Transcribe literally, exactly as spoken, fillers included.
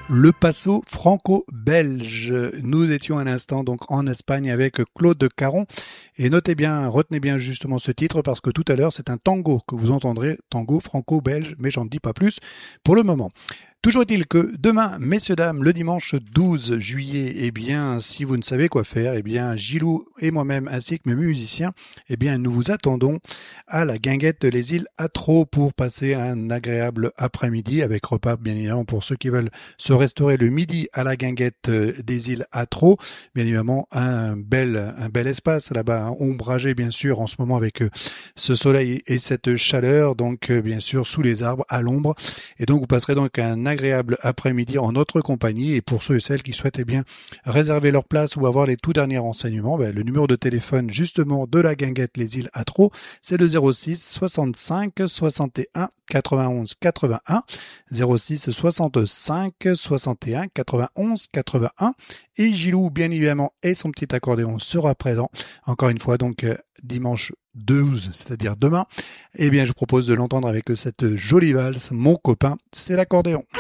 Le Paso franco-belge. Nous étions un instant donc en Espagne avec Claude Caron. Et notez bien, retenez bien justement ce titre parce que tout à l'heure c'est un tango que vous entendrez, tango franco-belge, mais j'en dis pas plus pour le moment. Toujours est-il que demain, messieurs, dames, le dimanche douze juillet, eh bien, si vous ne savez quoi faire, eh bien, Gilou et moi-même, ainsi que mes musiciens, eh bien, nous vous attendons à la Guinguette Les Îles Atro pour passer un agréable après-midi avec repas, bien évidemment, pour ceux qui veulent se restaurer le midi à la Guinguette des Îles Atro. Bien évidemment, un bel, un bel espace là-bas, ombragé, bien sûr, en ce moment avec ce soleil et cette chaleur, donc, bien sûr, sous les arbres, à l'ombre. Et donc, vous passerez donc un agréable après-midi en notre compagnie. Et pour ceux et celles qui souhaitent eh bien réserver leur place ou avoir les tout derniers renseignements, ben, le numéro de téléphone justement de la Guinguette Les Îles Atro, c'est le zéro six soixante-cinq soixante et un quatre-vingt-onze quatre-vingt-un, zéro six soixante-cinq soixante et un quatre-vingt-onze quatre-vingt-un. Et Gilou, bien évidemment, et son petit accordéon sera présent. Encore une fois, donc, euh, dimanche douze, c'est-à-dire demain. Eh bien, je propose de l'entendre avec cette jolie valse. Mon copain, c'est l'accordéon.